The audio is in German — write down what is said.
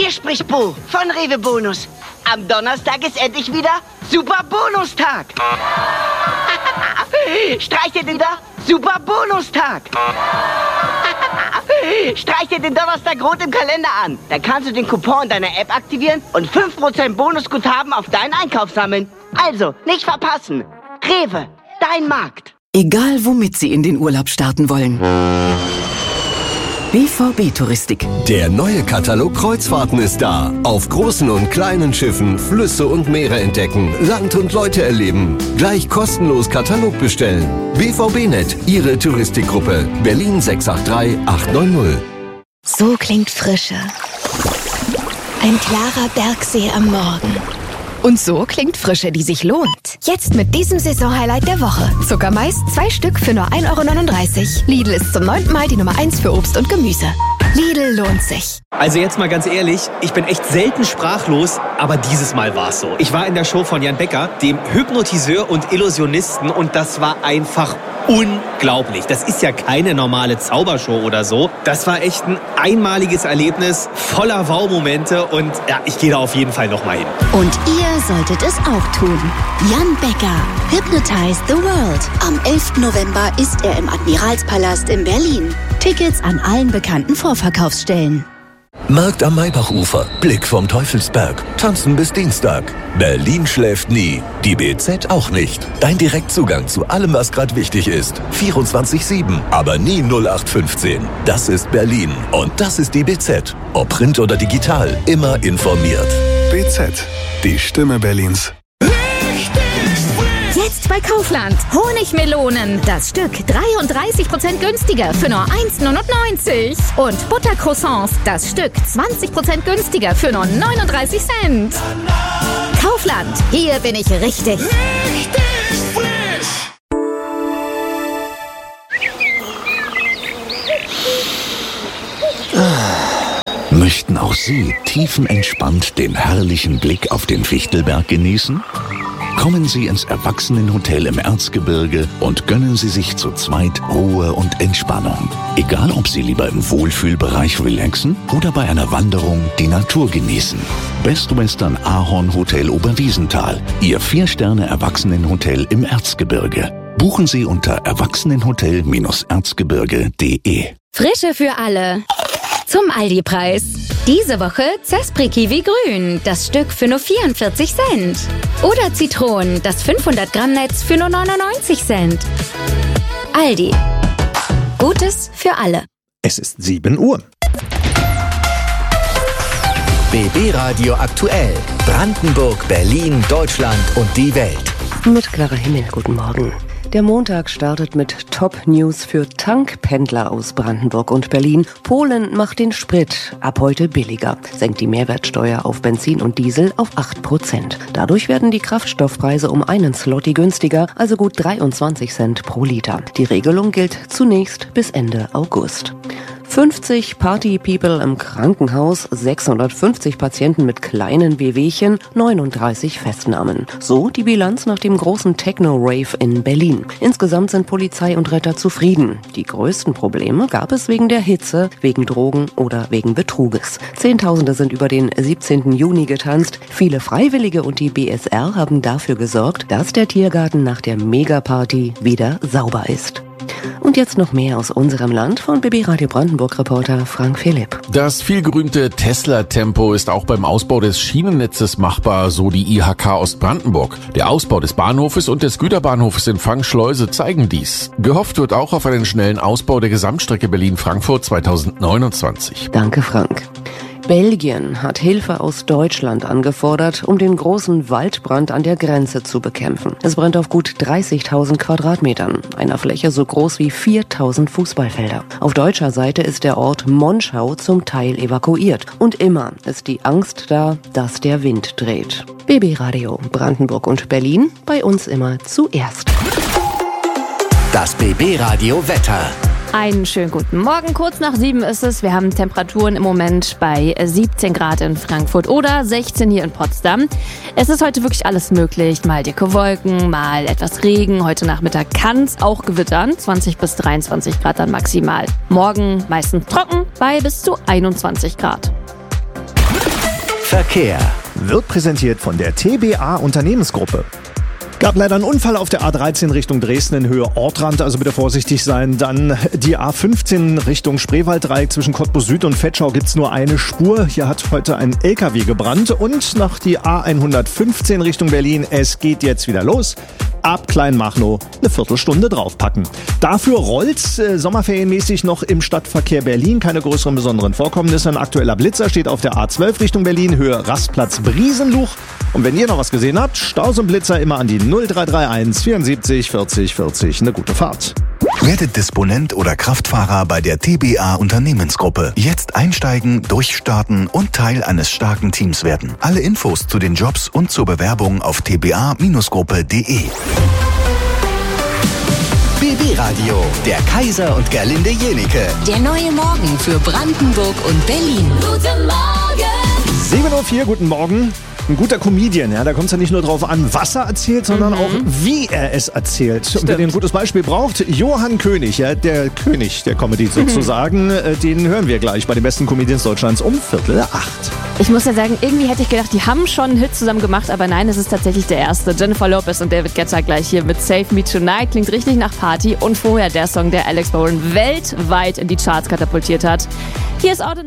Hier spricht Bo von Rewe Bonus. Am Donnerstag ist endlich wieder Super Bonustag. Streicht ihr den da? Super Bonustag. Streich dir den Donnerstag rot im Kalender an. Dann kannst du den Coupon deiner App aktivieren und 5% Bonusguthaben auf deinen Einkauf sammeln. Also, nicht verpassen. Rewe, dein Markt. Egal womit Sie in den Urlaub starten wollen. BVB Touristik. Der neue Katalog Kreuzfahrten ist da. Auf großen und kleinen Schiffen Flüsse und Meere entdecken, Land und Leute erleben. Gleich kostenlos Katalog bestellen. BVB-Net, Ihre Touristikgruppe. Berlin 683 890. So klingt Frische. Ein klarer Bergsee am Morgen. Und so klingt Frische, die sich lohnt. Jetzt mit diesem Saisonhighlight der Woche. Zuckermais, 2 Stück für nur 1,39 €. Lidl ist zum 9. Mal die Nummer 1 für Obst und Gemüse. Lidl lohnt sich. Also jetzt mal ganz ehrlich, ich bin echt selten sprachlos, aber dieses Mal war's so. Ich war in der Show von Jan Becker, dem Hypnotiseur und Illusionisten, und das war einfach unglaublich. Das ist ja keine normale Zaubershow oder so. Das war echt ein einmaliges Erlebnis, voller Wow-Momente, und ja, ich gehe da auf jeden Fall nochmal hin. Und ihr solltet es auch tun. Jan Becker, Hypnotize the World. Am 11. November ist er im Admiralspalast in Berlin. Tickets an allen bekannten Vorverkaufsstellen. Markt am Maybachufer, Blick vom Teufelsberg, tanzen bis Dienstag. Berlin schläft nie, die BZ auch nicht. Dein Direktzugang zu allem, was gerade wichtig ist. 24/7, aber nie 0815. Das ist Berlin und das ist die BZ. Ob Print oder digital, immer informiert. BZ, die Stimme Berlins. Jetzt bei Kaufland. Honigmelonen. Das Stück 33% günstiger für nur 1,99 €. Und Buttercroissants. Das Stück 20% günstiger für nur 39 Cent. Kaufland. Hier bin ich richtig. Möchten auch Sie tiefenentspannt den herrlichen Blick auf den Fichtelberg genießen? Kommen Sie ins Erwachsenenhotel im Erzgebirge und gönnen Sie sich zu zweit Ruhe und Entspannung. Egal, ob Sie lieber im Wohlfühlbereich relaxen oder bei einer Wanderung die Natur genießen. Best Western Ahorn Hotel Oberwiesenthal, Ihr 4-Sterne-Erwachsenenhotel im Erzgebirge. Buchen Sie unter erwachsenenhotel-erzgebirge.de. Frische für alle. Zum Aldi-Preis. Diese Woche Zespri Kiwi Grün, das Stück für nur 44 Cent. Oder Zitronen, das 500 Gramm Netz für nur 99 Cent. Aldi. Gutes für alle. Es ist 7 Uhr. BB Radio aktuell. Brandenburg, Berlin, Deutschland und die Welt. Mit Clara Himmel, guten Morgen. Der Montag startet mit Top-News für Tankpendler aus Brandenburg und Berlin. Polen macht den Sprit ab heute billiger, senkt die Mehrwertsteuer auf Benzin und Diesel auf 8%. Dadurch werden die Kraftstoffpreise um 1 Zloty günstiger, also gut 23 Cent pro Liter. Die Regelung gilt zunächst bis Ende August. 50 Party-People im Krankenhaus, 650 Patienten mit kleinen Wehwehchen, 39 Festnahmen. So die Bilanz nach dem großen Techno-Rave in Berlin. Insgesamt sind Polizei und Retter zufrieden. Die größten Probleme gab es wegen der Hitze, wegen Drogen oder wegen Betruges. Zehntausende sind über den 17. Juni getanzt. Viele Freiwillige und die BSR haben dafür gesorgt, dass der Tiergarten nach der Megaparty wieder sauber ist. Und jetzt noch mehr aus unserem Land von BB Radio Brandenburg-Reporter Frank Philipp. Das vielgerühmte Tesla-Tempo ist auch beim Ausbau des Schienennetzes machbar, so die IHK Ostbrandenburg. Der Ausbau des Bahnhofes und des Güterbahnhofes in Fangschleuse zeigen dies. Gehofft wird auch auf einen schnellen Ausbau der Gesamtstrecke Berlin-Frankfurt 2029. Danke, Frank. Belgien hat Hilfe aus Deutschland angefordert, um den großen Waldbrand an der Grenze zu bekämpfen. Es brennt auf gut 30.000 Quadratmetern, einer Fläche so groß wie 4.000 Fußballfelder. Auf deutscher Seite ist der Ort Monschau zum Teil evakuiert. Und immer ist die Angst da, dass der Wind dreht. BB Radio Brandenburg und Berlin, bei uns immer zuerst. Das BB Radio Wetter. Einen schönen guten Morgen. Kurz nach 7 ist es. Wir haben Temperaturen im Moment bei 17 Grad in Frankfurt oder 16 hier in Potsdam. Es ist heute wirklich alles möglich. Mal dicke Wolken, mal etwas Regen. Heute Nachmittag kann es auch gewittern. 20 bis 23 Grad dann maximal. Morgen meistens trocken bei bis zu 21 Grad. Verkehr. Wird präsentiert von der TBA Unternehmensgruppe. Gab leider einen Unfall auf der A13 Richtung Dresden in Höhe Ortrand, also bitte vorsichtig sein. Dann die A15 Richtung Spreewalddreieck zwischen Cottbus Süd und Vetschau gibt's nur eine Spur. Hier hat heute ein LKW gebrannt und nach die A115 Richtung Berlin. Es geht jetzt wieder los. Ab Kleinmachnow eine Viertelstunde draufpacken. Dafür rollt's sommerferienmäßig noch im Stadtverkehr Berlin. Keine größeren besonderen Vorkommnisse. Ein aktueller Blitzer steht auf der A12 Richtung Berlin, Höhe Rastplatz Briesenluch. Und wenn ihr noch was gesehen habt, Staus und Blitzer immer an die 0331 74 40 40. Eine gute Fahrt. Werdet Disponent oder Kraftfahrer bei der TBA Unternehmensgruppe. Jetzt einsteigen, durchstarten und Teil eines starken Teams werden. Alle Infos zu den Jobs und zur Bewerbung auf tba-gruppe.de. BB Radio, der Kaiser und Gerlinde Jenike. Der neue Morgen für Brandenburg und Berlin. Guten Morgen! 7:04 Uhr, guten Morgen. Ein guter Comedian, ja, da kommt es ja nicht nur drauf an, was er erzählt, sondern auch, wie er es erzählt. Stimmt. Und wer ein gutes Beispiel braucht, Johann König, ja, der König der Comedy sozusagen, den hören wir gleich bei den besten Comedians Deutschlands um 7:45. Ich muss ja sagen, irgendwie hätte ich gedacht, die haben schon einen Hit zusammen gemacht, aber nein, es ist tatsächlich der erste. Jennifer Lopez und David Guetta gleich hier mit Save Me Tonight. Klingt richtig nach Party und vorher der Song, der Alex Bowen weltweit in die Charts katapultiert hat. Hier ist Out